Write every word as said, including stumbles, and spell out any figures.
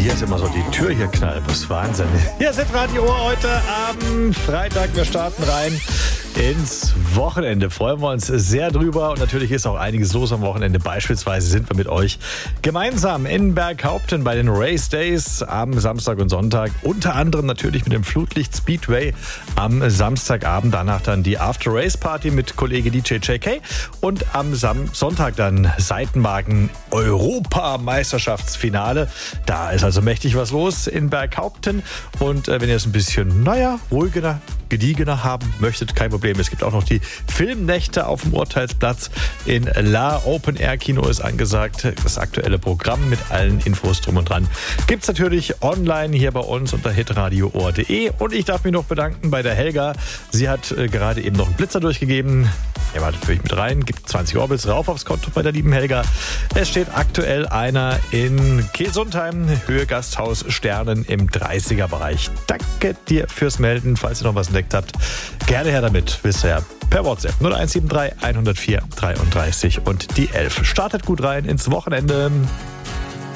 hier ist immer so die Tür hier knallt. Das ist Wahnsinn. Hier sind Radio Ohr heute am Freitag. Wir starten rein ins Wochenende. Freuen wir uns sehr drüber. Und natürlich ist auch einiges los am Wochenende. Beispielsweise sind wir mit euch gemeinsam in Berghaupten bei den Race Days am Samstag und Sonntag. Unter anderem natürlich mit dem Flutlicht Speedway am Samstagabend. Danach dann die After Race Party mit Kollege D J J K. Und am Sam- Sonntag dann Seitenwagen Europameisterschaftsfinale. Da ist also mächtig was los in Berghaupten. Und äh, wenn ihr es ein bisschen, naja, ruhiger, gediegener haben möchtet, kein Problem. Es gibt auch noch die Filmnächte auf dem Urteilsplatz in La Open Air Kino ist angesagt. Das aktuelle Programm mit allen Infos drum und dran gibt es natürlich online hier bei uns unter hitradio ohr punkt de. Und ich darf mich noch bedanken bei der Helga. Sie hat äh, gerade eben noch einen Blitzer durchgegeben. Er war natürlich mit rein, gibt zwanzig Orbits rauf aufs Konto bei der lieben Helga. Es steht aktuell einer in Gesundheim, Höhe Gasthaus Sternen im dreißiger-Bereich. Danke dir fürs Melden, falls ihr noch was entdeckt habt. Gerne her damit, bisher per WhatsApp null eins sieben drei, eins null vier, dreiunddreißig und die elf. Startet gut rein ins Wochenende.